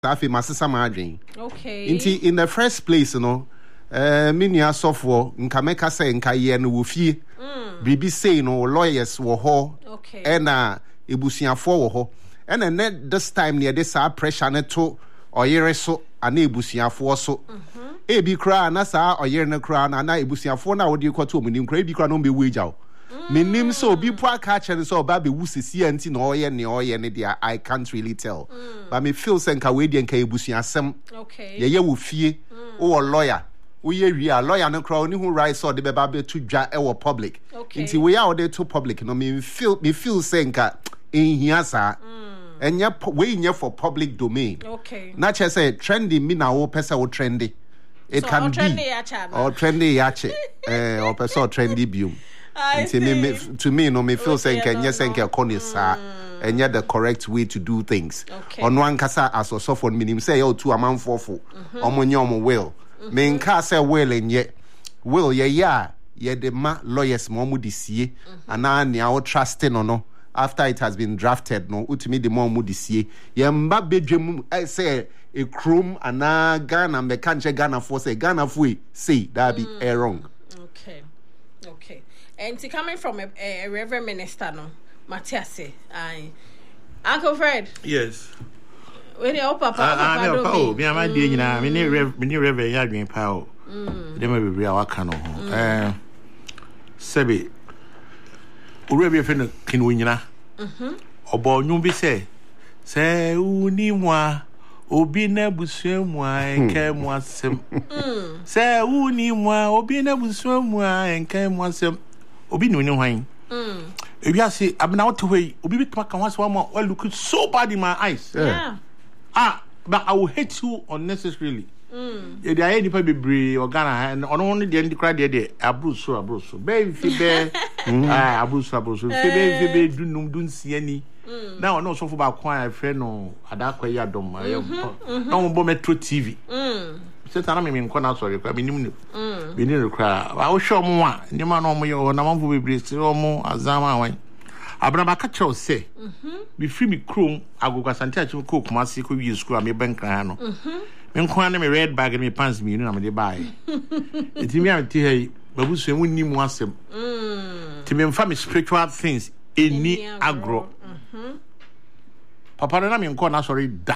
Safi masisa madwin. Okay. In the first place, mini software nkameka say nka ye no wo fie. Bibi say no lawyers wo ho. Okay. And ebusiafo wo ho. And then this time near this pressure ne to oyere so ana ebusiafo so. Ebi kra na sa oyere ne kra na ebusiafo na wo de kwato omunim kra ebi kra no be wageaw. Menim so obi po aka chere so oba be wusisi anti na oye ne dia I can't really tell. But me feel senka we dia nka ebusiasem. Okay. Ye wo fie wo lawyer. We ye lawyer no kra oni hu right so de be ba be to dwa e wo public. Okay. Nti we are to public no me feel senka in here sa. Enya we nye for public domain. Okay. Na che say trendy me na wo pesa wo trendy. It so can be or trendy yache or pesa trendy biom. To me, no, me feel saying can yes and conisa and yet the correct way to do things. Okay. On one casa as a software minim say oh 2 amount for omonyom will. Me nka say will and yet will ye the lawyers momu disie and na nia trusting or no after it has been drafted no ultimately the momu disie ye mba bedwem say a chrome and na Ghana me kanche Ghana for say Ghana for say that be wrong. Okay. And coming from a Reverend Minister, no, Matthias, Uncle Fred. Yes. When you papa, oh, me my dear, me near Reverend Yadwin Powell. They may be real cano. Sebi, Urabi friend Kinwina. Obo Numbi say Unimwa. Obi na busuamwa enka mu asem. Say unimwa obi na busuamwa enka mu asem. Obi no ni hwan. If you say I'm now to way obi bitma kan was one more look so bad in my eyes. Yeah. But I will hate you unnecessarily. Yeah, there are people bebre Ghana and only the end cry there abruso. Baby fibe abruso. Fibe do num dun see any. Now no so for ba kwan afre no adakwa ya dom no bo Metro TV se tana me nko na sorry kwa minim ni kra wa wo hwe mo a ni ma no mo ye na manfo bebre se mo azama wan abra ba ka chew se bi free me chrome agogwa sante a chew ko kumase ko wi school me bankran no me nko na me red bag me pants me na me de buy etimi am ti hey babusu emu ni mu asem ti me mfa me spiritual things any agro. Papa na me nko na sorry da.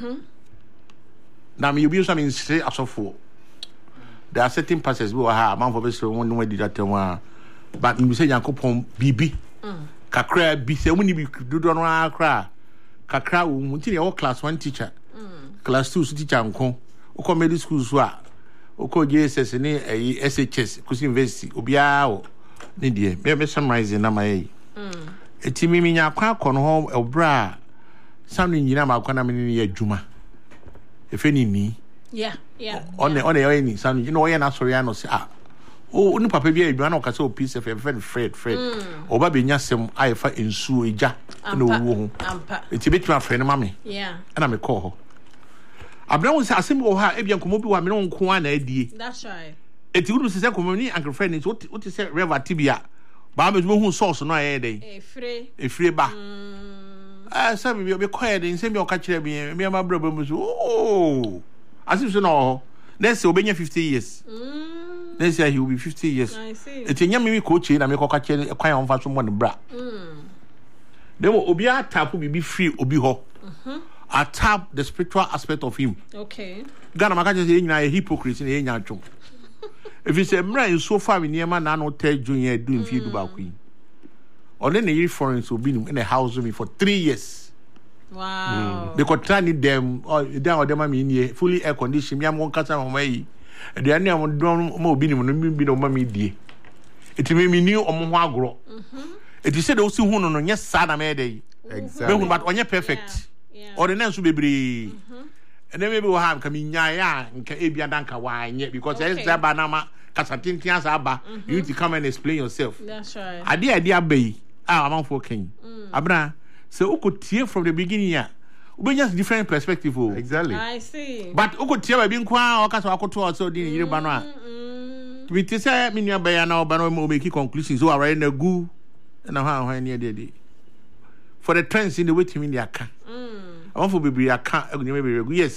Na me obi so me say asofo. There are certain passages we ha man for be so won no di that one. But me say Yakopon bibi. Kakra bi say woni bi dodo no akra. Kakra wo nti ne class 1 teacher. Class 2 teacher nko. Uko middle school so a. Uko JSS ni SHS Kusi University obia o. Ni die. Me summarize na mai. Eti mimi nya kwa kono ho obra samni nyina ma kwa na me ni adwuma efe ni yeah one ni samni you know we na sorry ano say oni papa bi adwuma na o ka say o piece of Fred oba be nya sem ayefa ensuo eja na owo ho eti betuma frɛ no ma me na me call ho abra won say asem wo ha ebia nkomo bi wa me no nko ana adie that's right eti wuru say nkomo ni Uncle Fred ni what say Reverend Tibia ba me hu source no aye dey efre ba sabi be quiet in say me o ka kire me ma bra ba mu so asim so no let's say obenya 50 years let's say he will be 50 years I see etinya me coach na me ko ka kire kwan on fa so mo ne bra dem obi atapu bi free obi ho atap the spiritual aspect of him okay Ghana maka say nyina a hypocrite na enya atwo if you say mra so far we niema na no tell junior do in feed ba ku only na year foreign so be in a house with me for 3 years wow they could try them or them am in fully air conditioned me am won kasa mama yi they are am don mo obi ni mo bi no mama die it me ni omo ho agro it is said also hu no nya sa na me dey exactly but onye perfect or the name so bebre and then maybe we have come in ya nka ebia danka wa anye because there is aba na ma kasatintin asa aba you need to come and explain yourself that's right ade abai amanfo kan abra so ukotie from the beginning ya ubenya different perspective exactly I see but ukotie ba bi nkwa o kasa akoto so di yire ba no a we te say me nua ba ya na oba no make conclusions so are na gu na ha ni dey for the trends in the way to me aka amanfo bebree aka nneɛma bebree yes